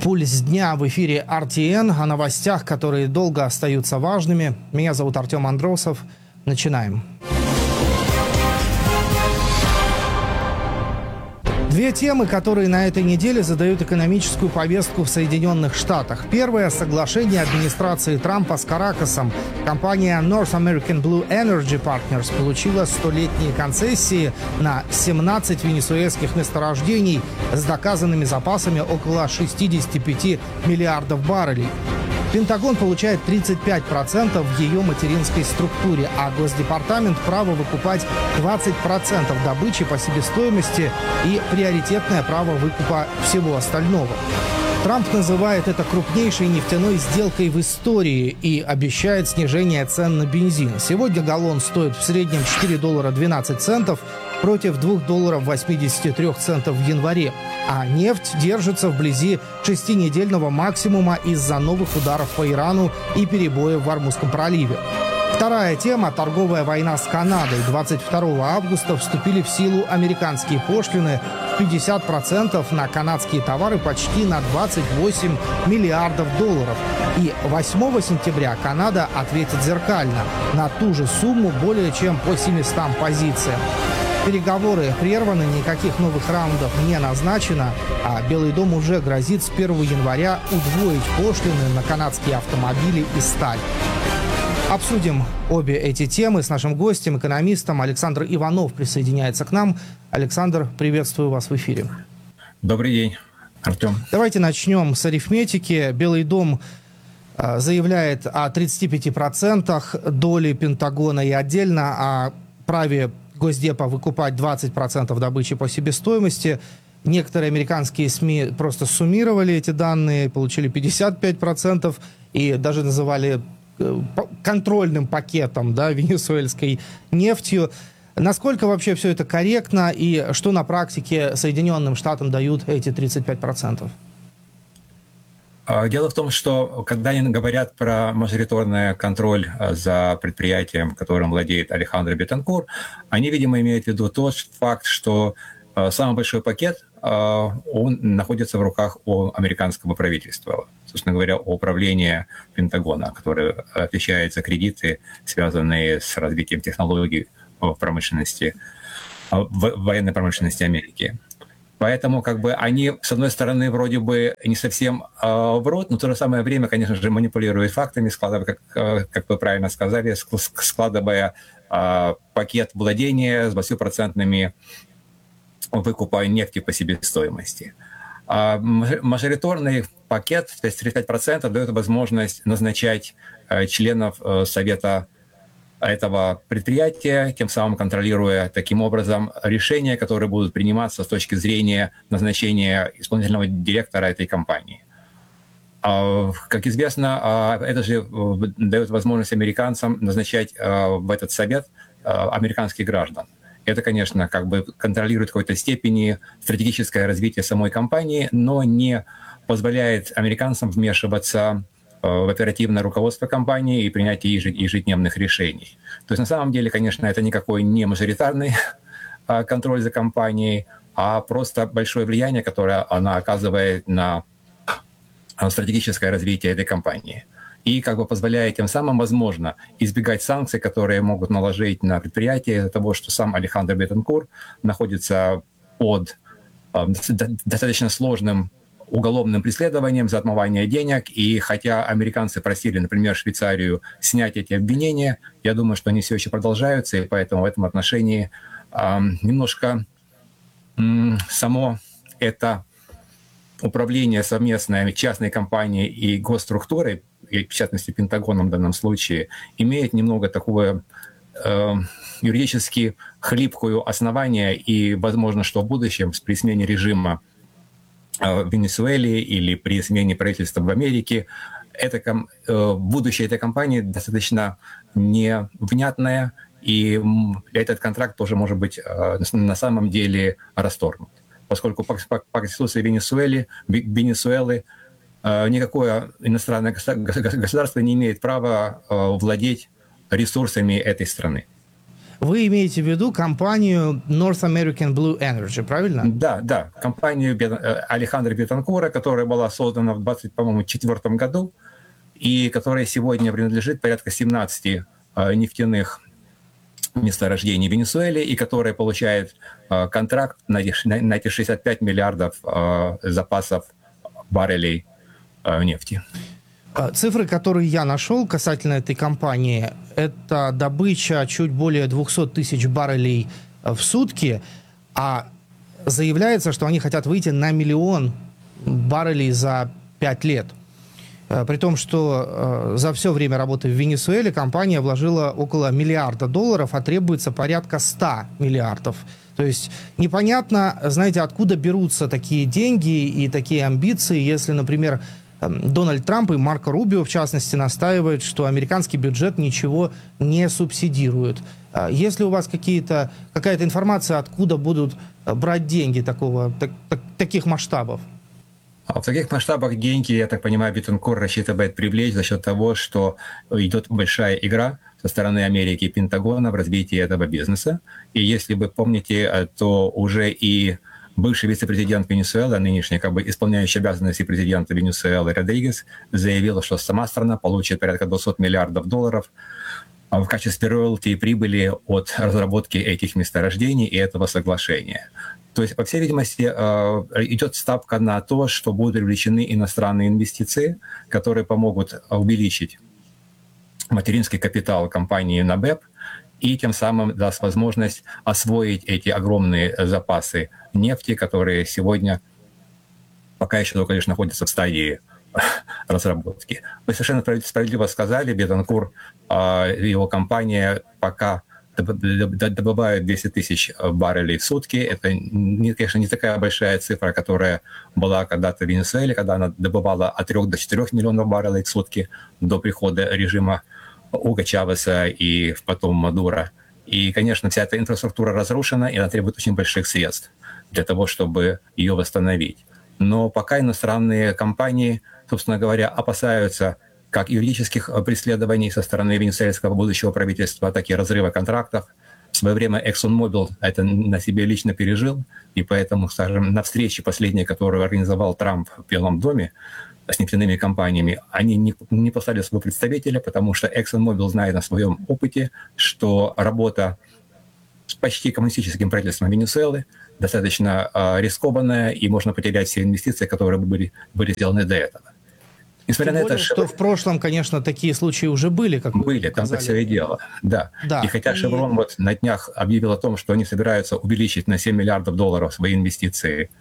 Пульс дня в эфире RTN о новостях, которые долго остаются важными. Меня зовут Артем Андросов. Начинаем. Две темы, которые на этой неделе задают экономическую повестку в Соединенных Штатах. Первое – соглашение администрации Трампа с Каракасом. Компания North American Blue Energy Partners получила 100-летние концессии на 17 венесуэльских месторождений с доказанными запасами около 65 миллиардов баррелей. Пентагон получает 35% в ее материнской структуре, а Госдепартамент право выкупать 20% добычи по себестоимости и приоритетное право выкупа всего остального. Трамп называет это крупнейшей нефтяной сделкой в истории и обещает снижение цен на бензин. Сегодня галлон стоит в среднем $4.12 против $2.83 в январе. А нефть держится вблизи 6-недельного максимума из-за новых ударов по Ирану и перебоев в Ормузском проливе. Вторая тема – торговая война с Канадой. 22 августа вступили в силу американские пошлины в 50% на канадские товары почти на 28 миллиардов долларов. И 8 сентября Канада ответит зеркально на ту же сумму более чем по 700 позициям. Переговоры прерваны, никаких новых раундов не назначено, а Белый дом уже грозит с 1 января удвоить пошлины на канадские автомобили и сталь. Обсудим обе эти темы с нашим гостем, экономистом. Александр Иванов присоединяется к нам. Александр, приветствую вас в эфире. Добрый день, Артем. Давайте начнем с арифметики. Белый дом заявляет о 35% доли Пентагона и отдельно о праве Госдепа выкупать 20% добычи по себестоимости. Некоторые американские СМИ просто суммировали эти данные, получили 55% и даже называли контрольным пакетом, да, венесуэльской нефтью. Насколько вообще все это корректно и что на практике Соединенным Штатам дают эти 35%? Дело в том, что когда они говорят про мажоритарный контроль за предприятием, которым владеет Алехандро Бетанкур, они, видимо, имеют в виду тот факт, что самый большой пакет, он находится в руках у американского правительства. Собственно говоря, управление Пентагона, которое отвечает за кредиты, связанные с развитием технологий в промышленности, в военной промышленности Америки. Поэтому как бы они, с одной стороны, вроде бы не совсем врут, но в то же самое время, конечно же, манипулируют фактами, складывая, как вы правильно сказали, складывая пакет владения с 20% выкупа нефти по себестоимости. Мажоритарный пакет, то есть 35%, дает возможность назначать членов совета этого предприятия, тем самым контролируя таким образом решения, которые будут приниматься с точки зрения назначения исполнительного директора этой компании. Как известно, это же дает возможность американцам назначать в этот совет американских граждан. Это, конечно, как бы контролирует в какой-то степени стратегическое развитие самой компании, но не позволяет американцам вмешиваться в оперативное руководство компании и принятие ежедневных решений. То есть на самом деле, конечно, это никакой не мажоритарный контроль за компанией, а просто большое влияние, которое она оказывает на стратегическое развитие этой компании. И как бы позволяет тем самым, возможно, избегать санкций, которые могут наложить на предприятие из-за того, что сам Алехандро Бетанкур находится под достаточно сложным уголовным преследованием за отмывание денег. И хотя американцы просили, например, Швейцарию снять эти обвинения, я думаю, что они все еще продолжаются, и поэтому в этом отношении немножко само это управление совместное частной компанией и госструктурой, и в частности Пентагоном в данном случае, имеет немного такое юридически хлипкое основание, и возможно, что в будущем при смене режима в Венесуэле или при смене правительства в Америке будущее этой компании достаточно невнятное, и этот контракт тоже может быть на самом деле расторгнут. Поскольку по Конституции Венесуэлы никакое иностранное государство не имеет права владеть ресурсами этой страны. Вы имеете в виду компанию North American Blue Energy, правильно? Да, компанию Алехандро Бетанкура, которая была создана в 2024 году и которая сегодня принадлежит порядка 17 нефтяных месторождений в Венесуэле и которая получает контракт на эти 65 миллиардов запасов баррелей нефти. Цифры, которые я нашел касательно этой компании, это добыча чуть более 200 тысяч баррелей в сутки, а заявляется, что они хотят выйти на 1 миллион баррелей за 5 лет. При том, что за все время работы в Венесуэле компания вложила около $1 миллиарда, а требуется порядка 100 миллиардов. То есть непонятно, знаете, откуда берутся такие деньги и такие амбиции, если, например, Дональд Трамп и Марко Рубио, в частности, настаивают, что американский бюджет ничего не субсидирует. Есть ли у вас какая-то информация, откуда будут брать деньги таких масштабов? В таких масштабах деньги, я так понимаю, Бетанкур рассчитывает привлечь за счет того, что идет большая игра со стороны Америки и Пентагона в развитии этого бизнеса. И если вы помните, то уже и бывший вице-президент Венесуэлы, нынешний исполняющий обязанности президента Венесуэлы Родригес, заявил, что сама страна получит порядка $200 миллиардов в качестве роялти и прибыли от разработки этих месторождений и этого соглашения. То есть, по всей видимости, идет ставка на то, что будут привлечены иностранные инвестиции, которые помогут увеличить материнский капитал компании НАБЭП и тем самым даст возможность освоить эти огромные запасы нефти, которые сегодня пока еще только лишь находятся в стадии разработки. Вы совершенно справедливо сказали, Бетанкур, его компания пока добывают 200 тысяч баррелей в сутки. Это, конечно, не такая большая цифра, которая была когда-то в Венесуэле, когда она добывала от 3 до 4 миллионов баррелей в сутки до прихода режима Уго Чавеса и потом Мадуро. И, конечно, вся эта инфраструктура разрушена, и она требует очень больших средств для того, чтобы ее восстановить. Но пока иностранные компании, собственно говоря, опасаются как юридических преследований со стороны венесуэльского будущего правительства, так и разрыва контрактов. В свое время ExxonMobil это на себе лично пережил, и поэтому, скажем, на встрече последней, которую организовал Трамп в Белом доме с нефтяными компаниями, они не послали своего представителя, потому что ExxonMobil знает на своем опыте, что работа с почти коммунистическим правительством Венесуэлы достаточно рискованная, и можно потерять все инвестиции, которые были сделаны до этого. Несмотря на это, что в прошлом, конечно, такие случаи уже были, как были, там-то все и дело, да. И хотя Chevron вот на днях объявил о том, что они собираются увеличить на $7 миллиардов свои инвестиции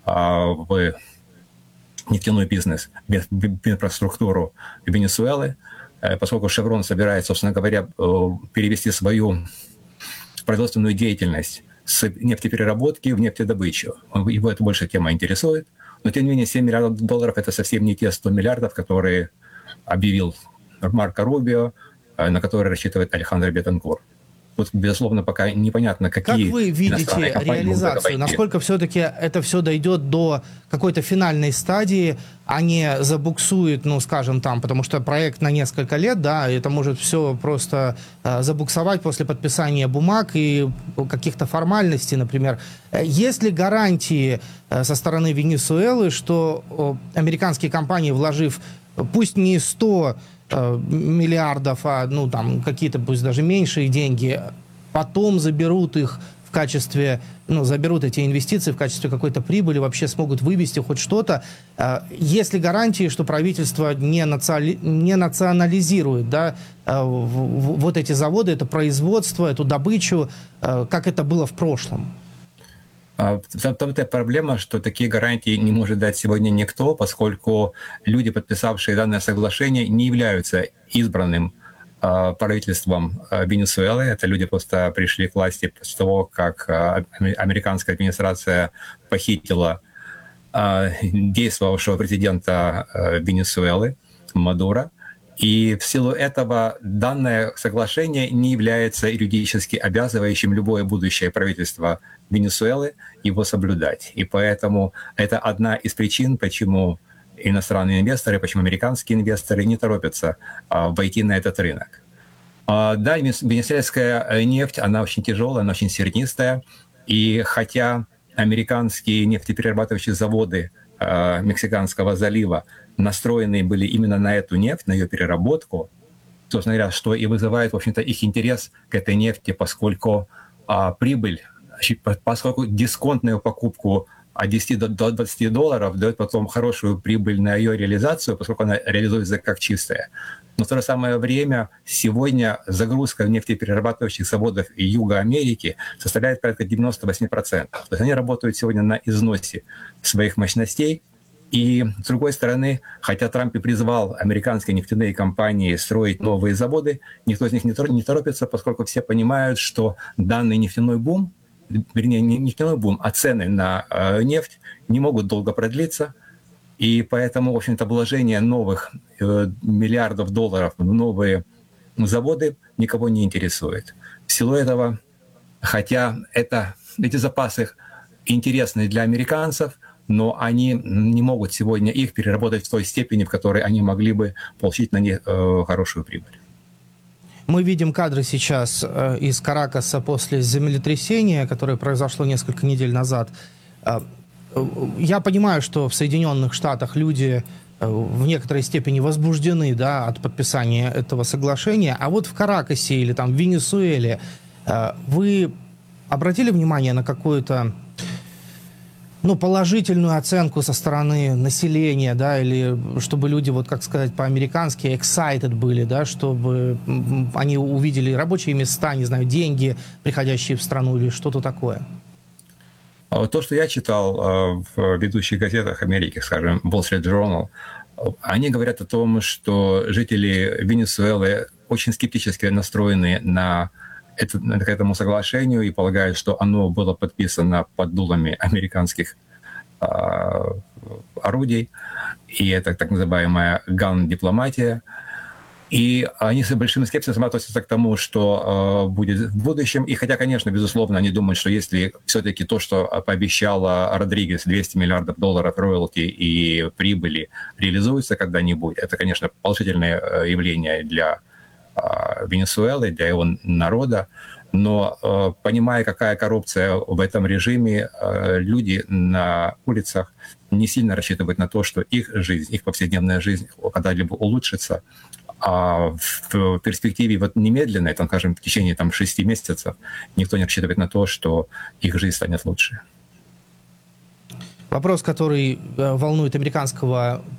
в нефтяной бизнес, в инфраструктуру Венесуэлы, поскольку Chevron собирается, собственно говоря, перевести свою производственную деятельность с нефтепереработки в нефтедобычу. Его эта большая тема интересует. Но, тем не менее, $7 миллиардов – это совсем не те 100 миллиардов, которые объявил Марко Рубио, на которые рассчитывает Алехандро Бетанкур. Тут, безусловно, пока непонятно, какие... Как вы видите реализацию? Насколько все-таки это все дойдет до какой-то финальной стадии, а не забуксует, ну, скажем, там, потому что проект на несколько лет, да, это может все просто забуксовать после подписания бумаг и каких-то формальностей, например. Есть ли гарантии со стороны Венесуэлы, что американские компании, вложив, пусть не 100 миллиардов, а ну там какие-то пусть даже меньшие деньги, потом заберут их в качестве, ну, заберут эти инвестиции в качестве какой-то прибыли, вообще смогут вывести хоть что-то. Есть ли гарантии, что правительство не национализирует, да, вот эти заводы, это производство, эту добычу, как это было в прошлом? Эта проблема, что такие гарантии не может дать сегодня никто, поскольку люди, подписавшие данное соглашение, не являются избранным правительством Венесуэлы. Это люди просто пришли к власти после того, как американская администрация похитила действовавшего президента Венесуэлы Мадуро. И в силу этого данное соглашение не является юридически обязывающим любое будущее правительство Венесуэлы его соблюдать. И поэтому это одна из причин, почему иностранные инвесторы, почему американские инвесторы не торопятся войти на этот рынок. Да, венесуэльская нефть, она очень тяжелая, она очень сернистая. И хотя американские нефтеперерабатывающие заводы Мексиканского залива настроены были именно на эту нефть, на ее переработку, собственно говоря, что и вызывает, в общем-то, их интерес к этой нефти, поскольку прибыль, поскольку дисконтную покупку от 10 до 20 долларов дает потом хорошую прибыль на ее реализацию, поскольку она реализуется как чистая. Но в то же самое время сегодня загрузка нефтеперерабатывающих заводов Юга Америки составляет порядка 98%. То есть они работают сегодня на износе своих мощностей. И, с другой стороны, хотя Трамп и призвал американские нефтяные компании строить новые заводы, никто из них не торопится, поскольку все понимают, что данный нефтяной бум, вернее, не нефтяной бум, а цены на нефть не могут долго продлиться. И поэтому, в общем-то, вложение новых миллиардов долларов в новые заводы никого не интересует. В силу этого, хотя эти запасы интересны для американцев, но они не могут сегодня их переработать в той степени, в которой они могли бы получить на них хорошую прибыль. Мы видим кадры сейчас из Каракаса после землетрясения, которое произошло несколько недель назад. Я понимаю, что в Соединенных Штатах люди в некоторой степени возбуждены, да, от подписания этого соглашения. А вот в Каракасе или там в Венесуэле вы обратили внимание на какую-то положительную оценку со стороны населения, да, или чтобы люди, вот как сказать по-американски, excited были, да, чтобы они увидели рабочие места, не знаю, деньги, приходящие в страну или что-то такое? То, что я читал в ведущих газетах Америки, скажем, Wall Street Journal, они говорят о том, что жители Венесуэлы очень скептически настроены к этому соглашению и полагают, что оно было подписано под дулами американских орудий, и это так называемая ган-дипломатия. И они с большим скепсисом относятся к тому, что будет в будущем. И хотя, конечно, безусловно, они думают, что если все-таки то, что пообещала Родригес, 200 миллиардов долларов роялти и прибыли, реализуется когда-нибудь, это, конечно, положительное явление для Венесуэлы, для его народа. Но понимая, какая коррупция в этом режиме, люди на улицах не сильно рассчитывают на то, что их жизнь, их повседневная жизнь когда-либо улучшится. А в перспективе вот немедленной, там, скажем, в течение 6 месяцев, никто не рассчитывает на то, что их жизнь станет лучше. Вопрос, который волнует американского